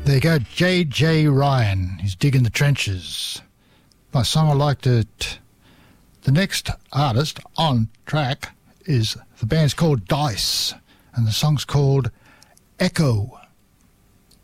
There you go, J.J. Ryan. He's digging the trenches. My song I liked it. The next artist on track is, the band's called Dice, and the song's called Echo.